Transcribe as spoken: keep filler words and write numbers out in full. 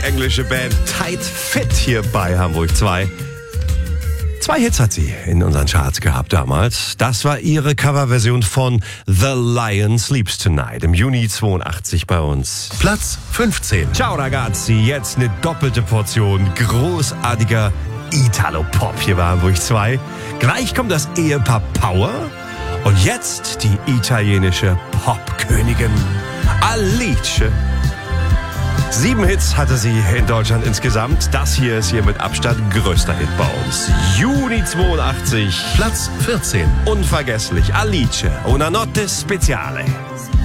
englische Band Tight Fit hier bei Hamburg zwei. Zwei Hits hat sie in unseren Charts gehabt damals. Das war ihre Coverversion von The Lion Sleeps Tonight im Juni zweiundachtzig bei uns. Platz fünfzehn. Ciao ragazzi, jetzt eine doppelte Portion großartiger Italo-Pop hier bei Hamburg zwei. Gleich kommt das Ehepaar Power und jetzt die italienische Popkönigin Alice. Sieben Hits hatte sie in Deutschland insgesamt. Das hier ist ihr mit Abstand größter Hit bei uns. Juni zweiundachtzig. Platz vierzehn. Unvergesslich. Alice, una notte speciale.